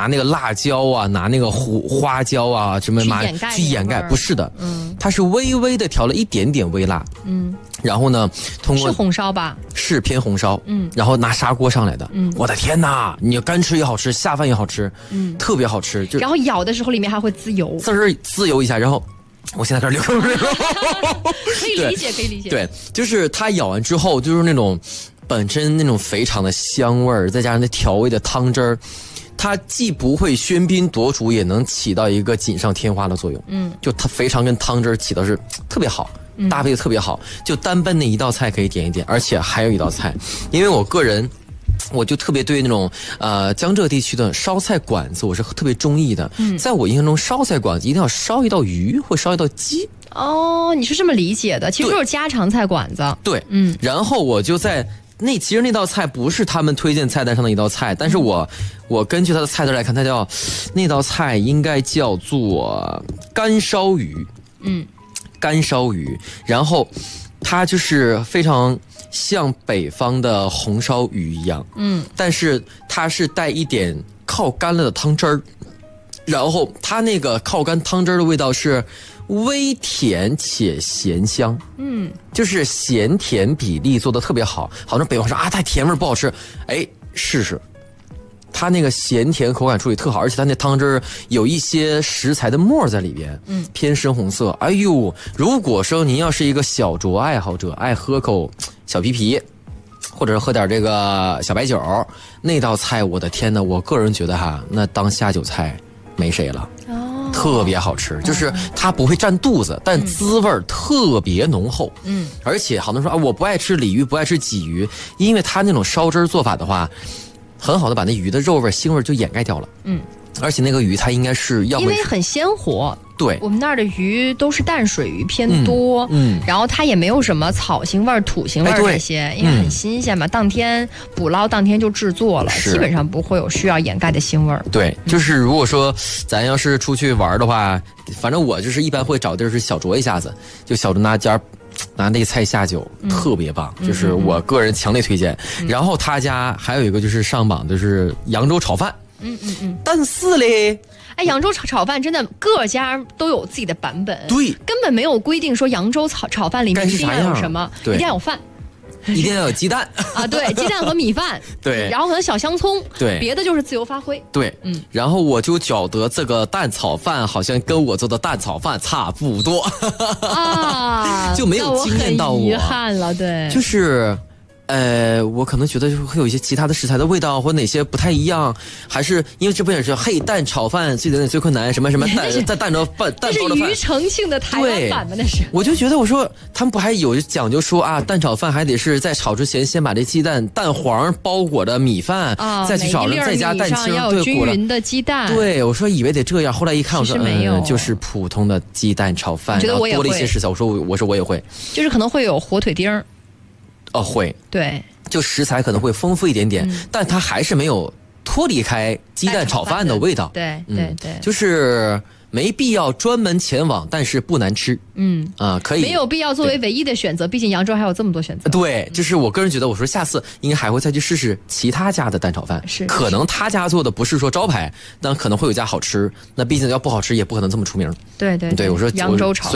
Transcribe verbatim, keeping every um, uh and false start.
拿那个辣椒啊，拿那个胡花椒啊，什么麻去掩盖，不是的， 嗯， 它是微微的调了一点点微辣， 嗯， 然后呢，通过是红烧吧？ 是偏红烧， 嗯， 然后拿砂锅上来的， 嗯， 我的天哪，你干吃也好吃，下饭也好吃， 嗯， 特别好吃，就然后咬的时候里面还会滋油， 滋儿滋油一下，然后。我现在开始流口水了， 可以理解，可以理解。 对，就是它咬完之后，就是那种本身那种肥肠的香味儿，再加上那调味的汤汁儿，它既不会喧宾夺主，也能起到一个锦上添花的作用。嗯，就它肥肠跟汤汁儿起到是特别好，搭配的特别好。就单奔那一道菜可以点一点，而且还有一道菜，因为我个人。我就特别对那种呃江浙地区的烧菜馆子，我是特别中意的。嗯，在我印象中，烧菜馆子一定要烧一道鱼或烧一道鸡。 哦，你是这么理解的？其实就是家常菜馆子。 对，嗯。然后我就在那其实那道菜不是他们推荐菜单上的一道菜，但是我、嗯、我根据它的菜单来看，它叫那道菜应该叫做干烧鱼。嗯，干烧鱼，然后它就是非常。像北方的红烧鱼一样，嗯，但是它是带一点靠干了的汤汁儿，然后它那个靠干汤汁儿的味道是微甜且咸香，嗯，就是咸甜比例做得特别好。好多北方说啊，太甜味不好吃，哎，试试。它那个咸甜口感处理特好，而且它那汤汁有一些食材的沫在里边，嗯，偏深红色。哎呦，如果说您要是一个小酌爱好者，爱喝口小啤啤，或者是喝点这个小白酒，那道菜我的天哪，我个人觉得哈，那当下酒菜没谁了。哦，特别好吃，就是它不会占肚子，但滋味特别浓厚。嗯，而且好多人说啊，我不爱吃鲤鱼，不爱吃鲫鱼，因为它那种烧汁做法的话。很好的把那鱼的肉味腥味就掩盖掉了，嗯，而且那个鱼它应该是要因为很鲜活， 对， 我们那儿的鱼都是淡水鱼偏多，嗯，嗯然后它也没有什么草腥味、土腥味这些，哎、因为很新鲜嘛，嗯、当天捕捞当天就制作了，基本上不会有需要掩盖的腥味。 对，就是如果说咱要是出去玩的话，反正我就是一般会找地儿是小酌一下子，就小酌拿尖儿。拿那菜下酒、嗯、特别棒，就是我个人强烈推荐、嗯、然后他家还有一个就是上榜就是扬州炒饭，嗯嗯嗯，但是嘞哎，扬州炒炒饭真的各家都有自己的版本， 对， 根本没有规定说扬州炒炒饭里面一定要有什么，一定要有饭， 一定要有鸡蛋啊，对，鸡蛋和米饭， 对， 然后可能小香葱， 对， 别的就是自由发挥， 对，嗯，然后我就觉得这个蛋炒饭好像跟我做的蛋炒饭差不多啊，就没有惊艳到我， 遗憾了，对， 就是。呃，我可能觉得会有一些其他的食材的味道，或哪些不太一样，还是因为这不也是嘿蛋炒饭最最最困难，什么什么蛋蛋蛋着饭蛋包的饭， 这是庾澄庆的台湾版的那是。 我就觉得我说他们不还有讲究说啊，蛋炒饭还得是在炒之前先把这鸡蛋蛋黄包裹着米饭， 啊、 再去炒，再加蛋清， 要有均匀的鸡蛋。 对，我说以为得这样，后来一看我说没有、 嗯，就是普通的鸡蛋炒饭， 觉得我也会多了一些食材。我说我说我也会， 就是可能会有火腿丁儿。 哦，会， 对。 就食材可能会丰富一点点，嗯、但它还是没有脱离开鸡蛋炒饭的味道。 对对对、嗯， 就是没必要专门前往，但是不难吃。嗯啊、呃，可以， 没有必要作为唯一的选择，毕竟扬州还有这么多选择。 对，就是我个人觉得，我说下次应该还会再去试试其他家的蛋炒饭。 是， 可能他家做的不是说招牌，但可能会有家好吃。那毕竟要不好吃，也不可能这么出名。 对对对, 对，我说扬州炒。